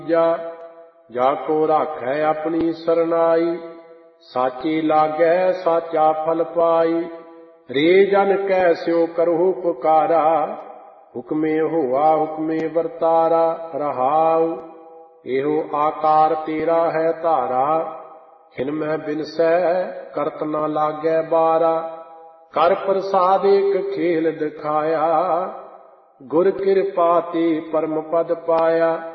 जाको राखै अपनी सरनाई, साची लागै साचा फल पाई। रे जन कैस्यो करहु पुकारा, हुक्मे होआ हुक्मे वर्तारा। रहाउ एहो आकार तेरा है धारा, खिन मैं बिनसै करत न लागै बारा। कर प्रसाद एक खेल दिखाया, गुर कृपा ते परम पद पाया।